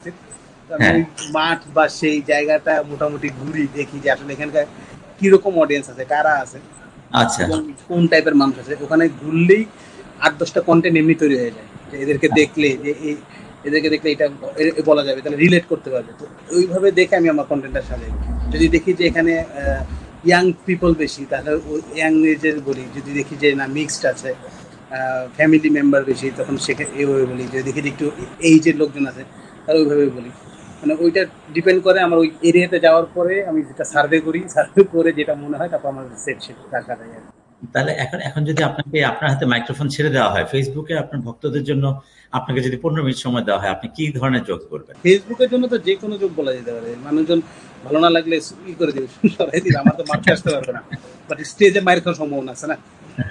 উপস্থিত। আমি ওই মাঠ বা সেই জায়গাটা মোটামুটি ঘুরি, দেখি যে আসলে এখানকার কিরকম অডিয়েন্স আছে, কারা আছে, এবং কোন টাইপের মানুষ আছে। ওখানে ঘুরলেই 8-10টা কন্টেন্ট এমনি তৈরি হয়ে যায়, যে এদেরকে দেখলে এটা বলা যাবে, তাহলে রিলেট করতে পারবে। তো ওইভাবে দেখে আমি আমার কন্টেন্টটা সাজাই। যদি দেখি যে এখানে ইয়াং পিপল বেশি, তাহলে ইয়াং এজের বলি। যদি দেখি যে না মিক্সড আছে, ফ্যামিলি মেম্বার বেশি, তখন সেখানে এইভাবে বলি। যদি দেখি যে একটু এইজের লোকজন আছে, তাহলে ওইভাবে বলি। মানে ওইটা ডিপেন্ড করে আমার ওই এরিয়াতে যাওয়ার পরে আমি যেটা সার্ভে করি, সার্ভে করে যেটা মনে হয় তারপর আমার সেট রাখা যায় আর কি। তাহলে এখন যদি আপনাকে আপনার হাতে মাইক্রোফোন ছেড়ে দেওয়া হয় ফেসবুকে আপনার ভক্তদের জন্য, আপনাকে যদি 15 মিনিট সময় দেওয়া হয়, আপনি কি ধরনের জোক করবেন? ফেসবুকের জন্য তো যে কোনো জোক বলা যেতে পারে। মানুষজন ভালো না লাগলে ই করে দিবে, সরাই দিবে, আমার তো মারতে আসতে পারবে না, বাট স্টেজে মায়ের খাওয়ার সম্ভাবনা আছে না,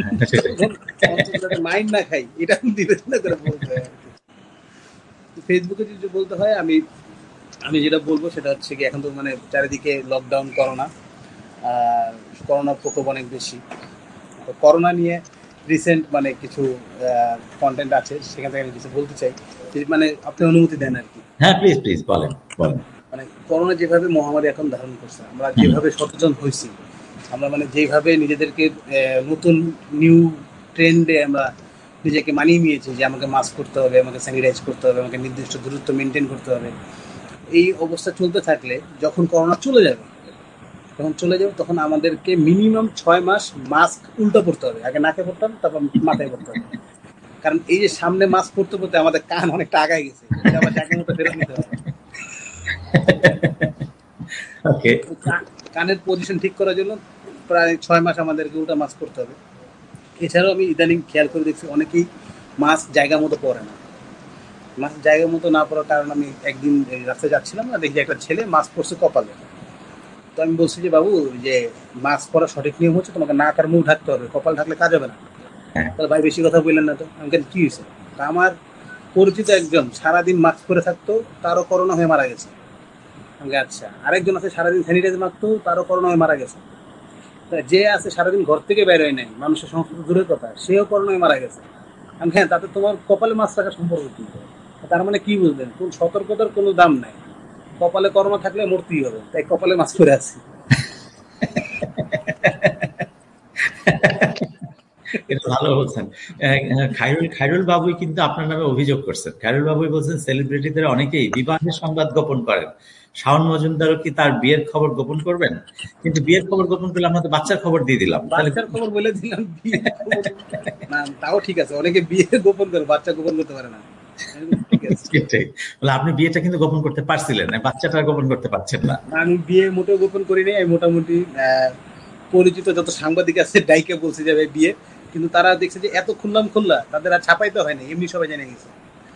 মাইন্ড না খাই, এটা বিবেচনা করে বলতে হয়। ফেসবুকে যদি বলতে হয়, আমি যেটা বলবো সেটা হচ্ছে কি, এখন তো মানে চারিদিকে লকডাউন, করোনার প্রকোপ অনেক বেশি। তো করোনা নিয়ে রিসেন্ট মানে কিছু কন্টেন্ট আছে, সেখান থেকে আমি কিছু বলতে চাই, মানে আপনি অনুমতি দেন আর কি। হ্যাঁ, প্লিজ প্লিজ বলেন। মানে করোনা যেভাবে মহামারী এখন ধারণ করছে, আমরা যেভাবে সচেতন হয়েছি, আমরা মানে যেভাবে নিজেদেরকে নতুন নিউ ট্রেন্ডে আমরা নিজেকে মানিয়ে নিয়েছি, যে আমাকে মাস্ক করতে হবে, আমাকে স্যানিটাইজ করতে হবে, আমাকে নির্দিষ্ট দূরত্ব মেনটেন করতে হবে। এই অবস্থা চলতে থাকলে যখন করোনা চলে যাবে, তখন আমাদেরকে মিনিমাম 6 মাস মাস্ক উল্টো পড়তে হবে। আগে নাকে পড়তাম, তারপর মাথায় পড়তে হবে। কারণ এই যে সামনে মাস্ক পড়তে পড়তে আমাদের কান অনেকটা আগায় গেছে, আবার জায়গার মতো ফেরত নিতে হবে। কানের পজিশন ঠিক করার জন্য প্রায় 6 মাস আমাদেরকে উল্টা মাস্ক পড়তে হবে। এছাড়াও আমি ইদানিং খেয়াল করে দেখছি, অনেকেই মাস্ক জায়গা মতো পরে না। মাস্ক জায়গা মতো না পড়ার কারণ, আমি একদিন রাস্তায় যাচ্ছিলাম না, দেখি একটা ছেলে মাস্ক পরছে কপালে। তো আমি বলছি যে বাবু, যে মাস্ক পরা সঠিক নিয়ম হচ্ছে তোমাকে নাক আর মুখ ঢাকতে হবে, কপাল ঢাকলে কাজ হবে না। তাহলে ভাই বেশি কথা বললেন না তো। আমি কি হয়েছে? আমার পরিচিত একজন সারাদিন মাস্ক পরে থাকতো, তারও করোনা হয়ে মারা গেছে। আচ্ছা, আরেকজন আছে সারাদিন স্যানিটাইজার মাখতো, তারও করোনা হয়ে মারা গেছে। যে আছে সারাদিন ঘর থেকে বের হয় নাই, মানুষের সংস্কৃতি দূরের কথা, সেও করোনা হয়ে মারা গেছে। আমি হ্যাঁ, তাতে তোমার কপালে মাস্ক রাখার সম্পর্ক কি? তার মানে কি বুঝলেন? কোন সতর্কতার কোনো দাম নাই। কপালে করোনা থাকলে মরতেই হবে, তাই কপালে মাস্ক পরে আছি। এটা ভালো বলছেন। খায়রুল বাবুই কিন্তু আপনার নামে অভিযোগ করছেন। খায়রুল বাবুই বলছেন সেলিব্রিটিদের অনেকেই বিবাহের সংবাদ গোপন করেন। শাওন মজুমদারও কি তার বিয়ের খবর গোপন করবেন? কিন্তু বিয়ের খবর গোপন করলে আমরা তো বাচ্চার খবর দিয়ে দিলাম। বাচ্চার খবর বলে দিলাম, না তাও ঠিক আছে। অনেকে বিয়ে গোপন করে, বাচ্চা গোপন করতে পারে না। আপনি বিয়েটা কিন্তু গোপন করতে পারছিলেন, বাচ্চাটা গোপন করতে পারছেন না। আমি বিয়ে মোটেও গোপন করিনি। আমি মোটামুটি পরিচিত যত সাংবাদিক আছে ডাইকে বলছি যাবে বিয়ে, কিন্তু তারা দেখছে যে এত খুললা তাদের আর ছাপাইতে হয় না, এমনি সবাই জেনে গেছে।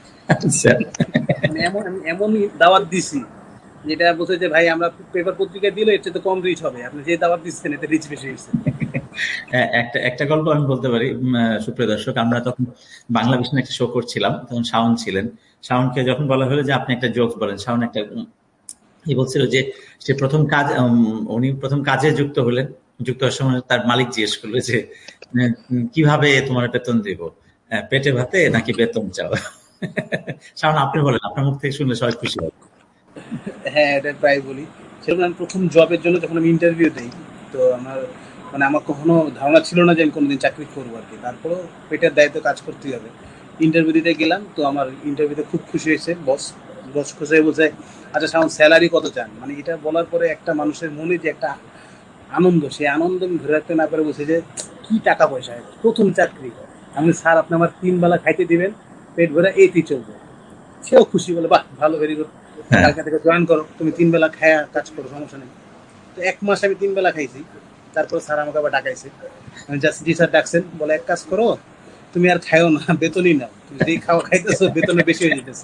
এমন দাওয়াত দিছি যেটা বলছে যে ভাই, আমরা পেপার পত্রিকায় দিলে এর চেয়ে তো কম রিচ হবে, আপনি যে দাওয়াত দিচ্ছেন এতে রিচ বেশি হয়েছে। একটা গল্প আমি বলতে পারি সুপ্রিয় দর্শক। আমরা তখন বাংলা ভিশনে একটা শো করছিলাম, তখন শাওন ছিলেন। শাওনকে যখন বলা হলো যে আপনি একটা জোকস বলেন, শাওন একটা বলছিল যে সে উনি প্রথম কাজে যুক্ত হলেন। যুক্ত হওয়ার সময় তার মালিক জিজ্ঞেস করলো যে কিভাবে তোমার বেতন দিব, পেটে ভাতে নাকি বেতন চাও? শাওন, আপনি বলেন, আপনার মুখ থেকে শুনলে সবাই খুশি হবে। হ্যাঁ, এটা প্রায় বলি। সেরকম আমি প্রথম জবের জন্য যখন আমি ইন্টারভিউ দিই, তো আমার কখনো ধারণা ছিল না যে আমি কোনোদিন চাকরি করবো আর কি। তারপরেও পেটের দায়িত্ব কাজ করতেই হবে। ইন্টারভিউ দিতে গেলাম, তো আমার ইন্টারভিউতে খুব খুশি হয়েছে বস খুশি হয়ে বলছে, আচ্ছা শাওন, স্যালারি কত চান? মানে এটা বলার পরে একটা মানুষের মনে যে একটা আনন্দ, সেই আনন্দ আমি ধরে রাখতে না পারে বলছে যে কি টাকা পয়সা, প্রথম চাকরি। আমি স্যার, আপনি আমার 3 বেলা খাইতে দিবেন, পেট ভরে এইটি চলবে। সেও খুশি, বলে বাহ ভালো, ভেরি গুড, কালকে থেকে জয়েন করো, তুমি 3 বেলা খায়া কাজ করো, সমস্যা নেই। তো 1 মাস আমি 3 বেলা খাইছি। তারপর স্যার আমাকে আবার ডাকাইছে। আমি জাস্ট জি স্যার ডাকছেন, বলে এক কাজ করো, তুমি আর খাইও না, বেতনই নাও, তুমি যেই খাওয়া খাইতেছো বেতনে বেশি হয়ে যেতেছে,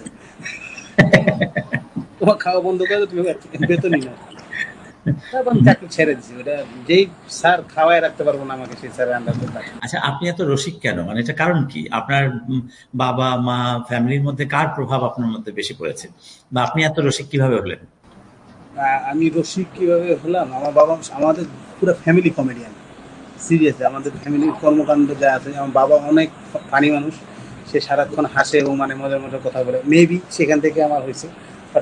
তোমার খাওয়া বন্ধ করে তুমি বেতনই নাও। তারপর আমি চাকরি ছেড়ে দিচ্ছি। ওটা যেই স্যার খাওয়াই রাখতে পারবো না আমাকে, সেই স্যারের আন্ডার। আচ্ছা, আপনি এত রসিক কেন? মানে এটা কারণ কি? আপনার বাবা মা ফ্যামিলির মধ্যে কার প্রভাব আপনার মধ্যে বেশি পড়েছে, বা আপনি এত রসিক কিভাবে হলেন? আমি রসিক কিভাবে হলাম, আমার বাবা, আমাদের পুরো ফ্যামিলি কমেডিয়ান, সিরিয়াসলি। আমাদের ফ্যামিলির কর্মকাণ্ড যা আছে, আমার বাবা অনেক ফানি মানুষ, সে সারাক্ষণ হাসে এবং মানে মজার মজার কথা বলে। মেবি সেখান থেকে আমার হয়েছে।